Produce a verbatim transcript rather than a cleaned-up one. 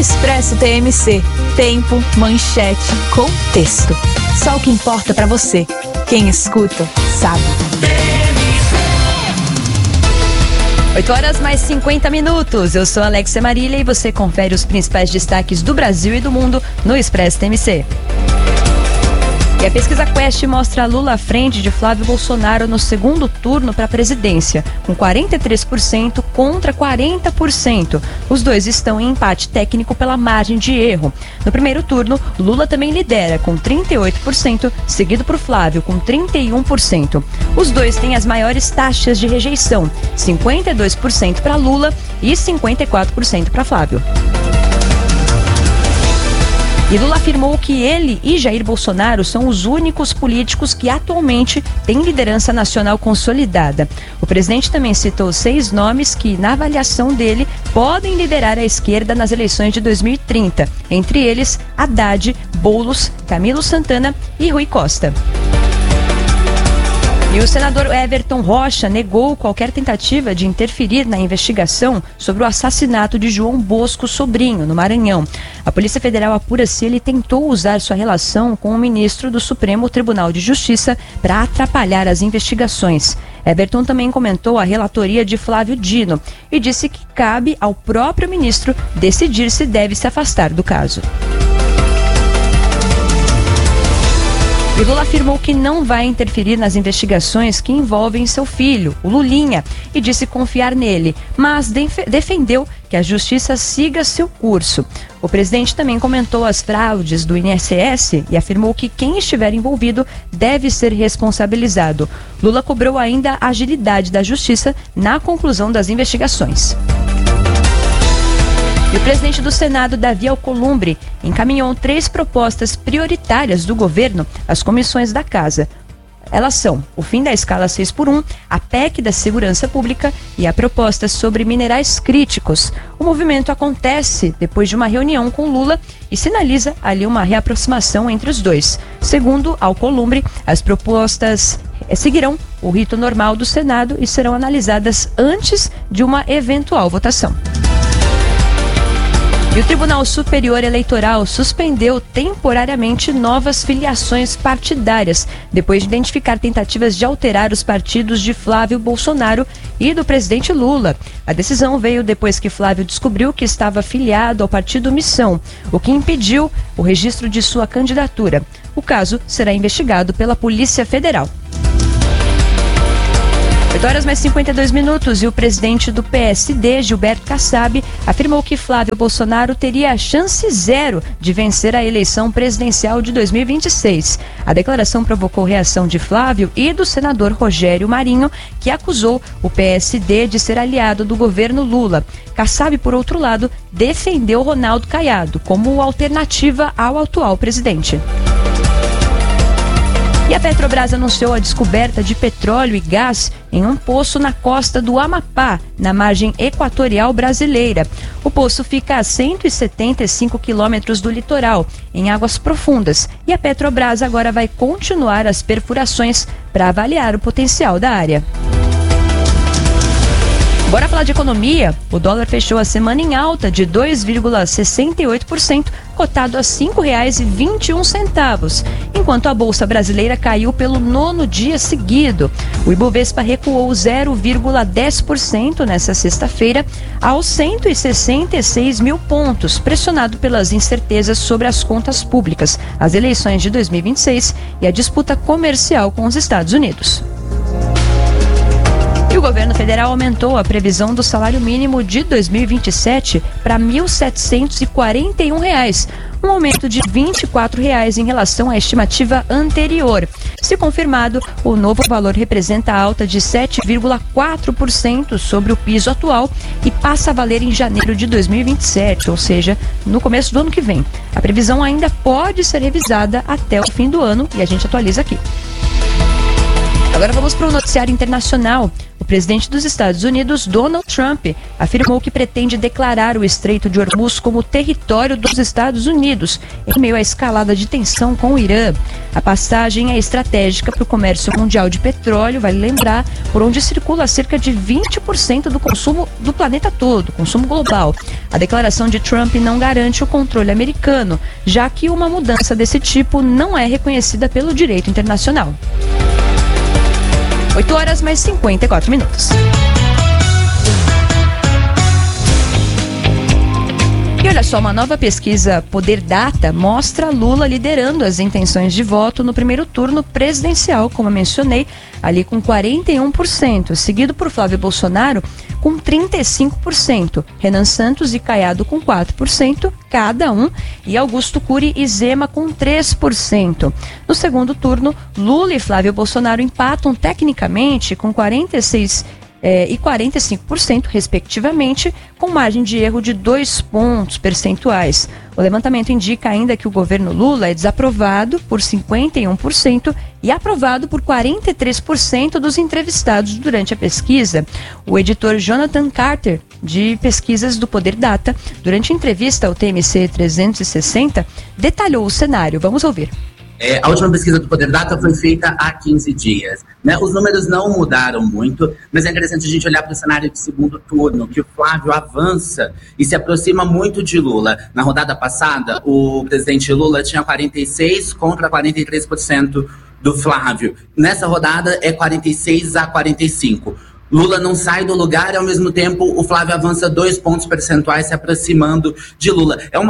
Expresso T M C. Tempo, manchete, contexto. Só o que importa pra você. Quem escuta, sabe. oito horas mais cinquenta minutos. Eu sou Alexia Marília e você confere os principais destaques do Brasil e do mundo no Expresso T M C. E a pesquisa Quest mostra Lula à frente de Flávio Bolsonaro no segundo turno para a presidência, com quarenta e três por cento contra quarenta por cento. Os dois estão em empate técnico pela margem de erro. No primeiro turno, Lula também lidera, com trinta e oito por cento, seguido por Flávio, com trinta e um por cento. Os dois têm as maiores taxas de rejeição, cinquenta e dois por cento para Lula e cinquenta e quatro por cento para Flávio. E Lula afirmou que ele e Jair Bolsonaro são os únicos políticos que atualmente têm liderança nacional consolidada. O presidente também citou seis nomes que, na avaliação dele, podem liderar a esquerda nas eleições de dois mil e trinta. Entre eles, Haddad, Boulos, Camilo Santana e Rui Costa. E o senador Everton Rocha negou qualquer tentativa de interferir na investigação sobre o assassinato de João Bosco Sobrinho, no Maranhão. A Polícia Federal apura se ele tentou usar sua relação com o ministro do Supremo Tribunal de Justiça para atrapalhar as investigações. Everton também comentou a relatoria de Flávio Dino e disse que cabe ao próprio ministro decidir se deve se afastar do caso. E Lula afirmou que não vai interferir nas investigações que envolvem seu filho, o Lulinha, e disse confiar nele, mas defendeu que a justiça siga seu curso. O presidente também comentou as fraudes do I N S S e afirmou que quem estiver envolvido deve ser responsabilizado. Lula cobrou ainda a agilidade da justiça na conclusão das investigações. E o presidente do Senado, Davi Alcolumbre, encaminhou três propostas prioritárias do governo às comissões da Casa. Elas são o fim da escala seis por um, a P E C da Segurança Pública e a proposta sobre minerais críticos. O movimento acontece depois de uma reunião com Lula e sinaliza ali uma reaproximação entre os dois. Segundo Alcolumbre, as propostas seguirão o rito normal do Senado e serão analisadas antes de uma eventual votação. E o Tribunal Superior Eleitoral suspendeu temporariamente novas filiações partidárias, depois de identificar tentativas de alterar os partidos de Flávio Bolsonaro e do presidente Lula. A decisão veio depois que Flávio descobriu que estava filiado ao partido Missão, o que impediu o registro de sua candidatura. O caso será investigado pela Polícia Federal. oito horas mais cinquenta e dois minutos e o presidente do P S D, Gilberto Kassab, afirmou que Flávio Bolsonaro teria a chance zero de vencer a eleição presidencial de dois mil e vinte e seis. A declaração provocou reação de Flávio e do senador Rogério Marinho, que acusou o P S D de ser aliado do governo Lula. Kassab, por outro lado, defendeu Ronaldo Caiado como alternativa ao atual presidente. E a Petrobras anunciou a descoberta de petróleo e gás em um poço na costa do Amapá, na margem equatorial brasileira. O poço fica a cento e setenta e cinco quilômetros do litoral, em águas profundas, e a Petrobras agora vai continuar as perfurações para avaliar o potencial da área. Bora falar de economia? O dólar fechou a semana em alta de dois vírgula sessenta e oito por cento, cotado a cinco reais e vinte e um centavos, enquanto a Bolsa Brasileira caiu pelo nono dia seguido. O Ibovespa recuou zero vírgula dez por cento nesta sexta-feira aos cento e sessenta e seis mil pontos, pressionado pelas incertezas sobre as contas públicas, as eleições de dois mil e vinte e seis e a disputa comercial com os Estados Unidos. E o governo federal aumentou a previsão do salário mínimo de dois mil e vinte e sete para mil setecentos e quarenta e um reais, um aumento de vinte e quatro reais em relação à estimativa anterior. Se confirmado, o novo valor representa alta de sete vírgula quatro por cento sobre o piso atual e passa a valer em janeiro de dois mil e vinte e sete, ou seja, no começo do ano que vem. A previsão ainda pode ser revisada até o fim do ano e a gente atualiza aqui. Agora vamos para o noticiário internacional. O O presidente dos Estados Unidos, Donald Trump, afirmou que pretende declarar o Estreito de Hormuz como território dos Estados Unidos, em meio à escalada de tensão com o Irã. A passagem é estratégica para o comércio mundial de petróleo, vale lembrar, por onde circula cerca de vinte por cento do consumo do planeta todo, consumo global. A declaração de Trump não garante o controle americano, já que uma mudança desse tipo não é reconhecida pelo direito internacional. oito horas mais cinquenta e quatro minutos. E olha só, uma nova pesquisa Poder Data mostra Lula liderando as intenções de voto no primeiro turno presidencial, como eu mencionei, ali com quarenta e um por cento, seguido por Flávio Bolsonaro com trinta e cinco por cento, Renan Santos e Caiado com quatro por cento cada um, e Augusto Cury e Zema com três por cento. No segundo turno, Lula e Flávio Bolsonaro empatam tecnicamente com quarenta e seis por cento É, e quarenta e cinco por cento, respectivamente, com margem de erro de dois pontos percentuais. O levantamento indica ainda que o governo Lula é desaprovado por cinquenta e um por cento e aprovado por quarenta e três por cento dos entrevistados durante a pesquisa. O editor Jonathan Carter, de pesquisas do Poder Data, durante a entrevista ao T M C trezentos e sessenta, detalhou o cenário. Vamos ouvir. É, a última pesquisa do Poder Data foi feita há quinze dias. Né? Os números não mudaram muito, mas é interessante a gente olhar para o cenário de segundo turno, que o Flávio avança e se aproxima muito de Lula. Na rodada passada, o presidente Lula tinha quarenta e seis por cento contra quarenta e três por cento do Flávio. Nessa rodada é quarenta e seis a quarenta e cinco por cento. Lula não sai do lugar e, ao mesmo tempo, o Flávio avança dois pontos percentuais, se aproximando de Lula. É uma